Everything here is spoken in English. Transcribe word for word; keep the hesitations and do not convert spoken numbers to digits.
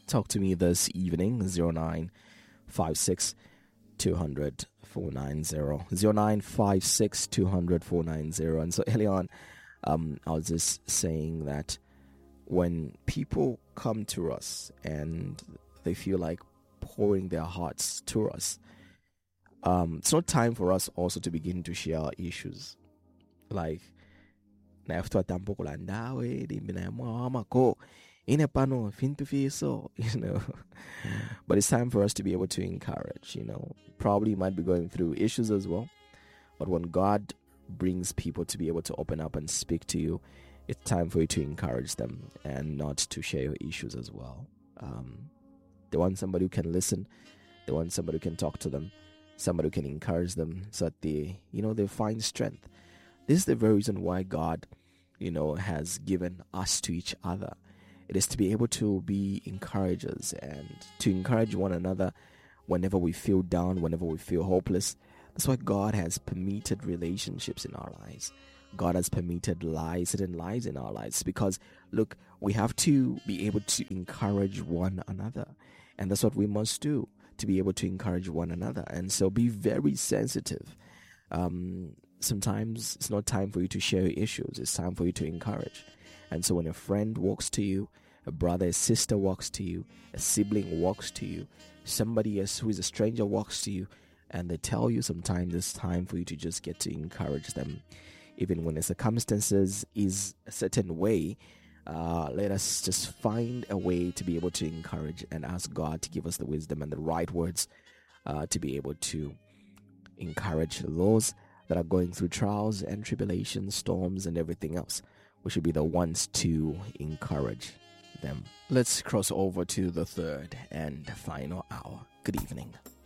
talk to me this evening. zero nine five six two hundred four nine zero zero nine five six two hundred four nine zero. And so early on, um, I was just saying that when people come to us and they feel like pouring their hearts to us, um, it's not time for us also to begin to share our issues. Like, nafuta tampoco la ndawe dimbina mama ko inepano fintu so, you know. But it's time for us to be able to encourage, you know. Probably might be going through issues as well. But when God brings people to be able to open up and speak to you, it's time for you to encourage them and not to share your issues as well. Um, they want somebody who can listen. They want somebody who can talk to them. Somebody who can encourage them so that they, you know, they find strength. This is the very reason why God, you know, has given us to each other. It is to be able to be encouragers and to encourage one another whenever we feel down, whenever we feel hopeless. That's why God has permitted relationships in our lives. God has permitted lies, certain lies in our lives. Because, look, we have to be able to encourage one another. And that's what we must do, to be able to encourage one another. And so be very sensitive. Um, sometimes it's not time for you to share your issues. It's time for you to encourage. And so when a friend walks to you, a brother, a sister walks to you, a sibling walks to you, somebody else who is a stranger walks to you, and they tell you sometimes it's time for you to just get to encourage them. Even when the circumstances is a certain way, uh, let us just find a way to be able to encourage and ask God to give us the wisdom and the right words uh, to be able to encourage those that are going through trials and tribulations, storms, and everything else. We should be the ones to encourage them. Let's cross over to the third and final hour. Good evening.